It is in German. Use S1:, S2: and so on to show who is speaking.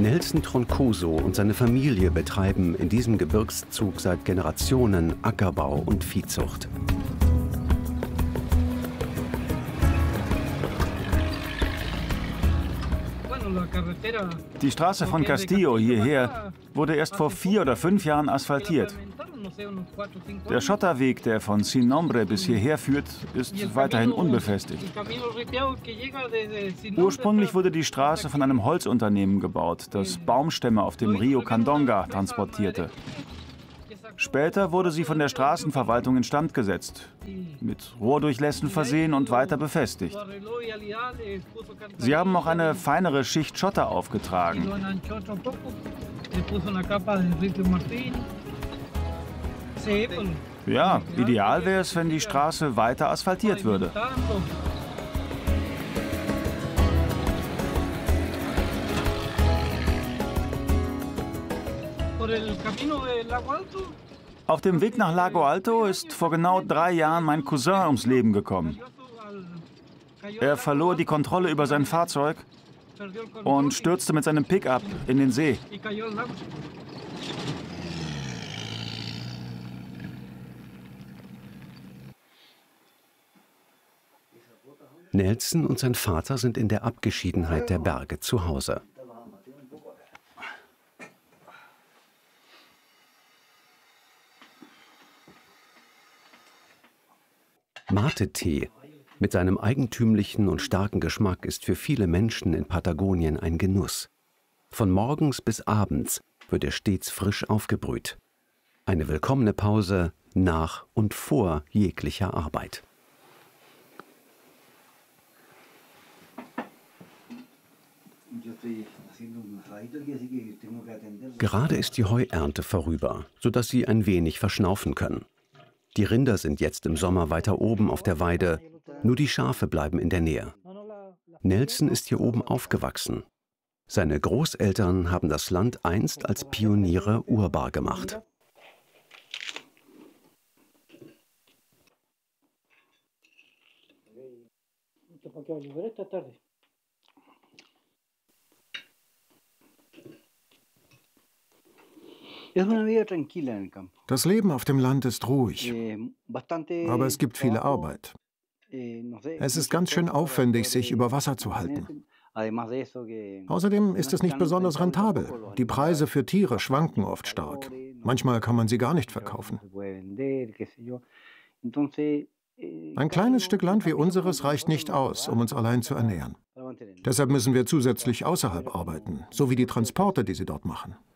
S1: Nelson Troncoso und seine Familie betreiben in diesem Gebirgszug seit Generationen Ackerbau und Viehzucht.
S2: Die Straße von Castillo hierher wurde erst vor 4 oder 5 Jahren asphaltiert. Der Schotterweg, der von Sin Nombre bis hierher führt, ist weiterhin unbefestigt. Ursprünglich wurde die Straße von einem Holzunternehmen gebaut, das Baumstämme auf dem Rio Candonga transportierte. Später wurde sie von der Straßenverwaltung instand gesetzt, mit Rohrdurchlässen versehen und weiter befestigt. Sie haben auch eine feinere Schicht Schotter aufgetragen. Ja, ideal wäre es, wenn die Straße weiter asphaltiert würde. Auf dem Weg nach Lago Alto ist vor genau 3 Jahren mein Cousin ums Leben gekommen. Er verlor die Kontrolle über sein Fahrzeug und stürzte mit seinem Pickup in den See.
S1: Nelson und sein Vater sind in der Abgeschiedenheit der Berge zu Hause. Mate-Tee mit seinem eigentümlichen und starken Geschmack ist für viele Menschen in Patagonien ein Genuss. Von morgens bis abends wird er stets frisch aufgebrüht. Eine willkommene Pause nach und vor jeglicher Arbeit. Gerade ist die Heuernte vorüber, sodass sie ein wenig verschnaufen können. Die Rinder sind jetzt im Sommer weiter oben auf der Weide, nur die Schafe bleiben in der Nähe. Nelson ist hier oben aufgewachsen. Seine Großeltern haben das Land einst als Pioniere urbar gemacht.
S3: Das Leben auf dem Land ist ruhig, aber es gibt viele Arbeit. Es ist ganz schön aufwendig, sich über Wasser zu halten. Außerdem ist es nicht besonders rentabel. Die Preise für Tiere schwanken oft stark. Manchmal kann man sie gar nicht verkaufen. Ein kleines Stück Land wie unseres reicht nicht aus, um uns allein zu ernähren. Deshalb müssen wir zusätzlich außerhalb arbeiten, so wie die Transporte, die sie dort machen.